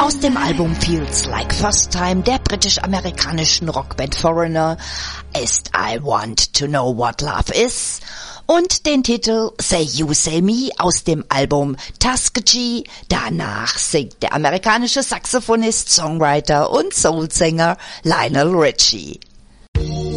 Aus dem Album Feels Like First Time der britisch-amerikanischen Rockband Foreigner ist I Want to Know What Love Is und den Titel Say You Say Me aus dem Album Tuskegee. Danach singt der amerikanische Saxophonist, Songwriter und Soulsänger Lionel Richie.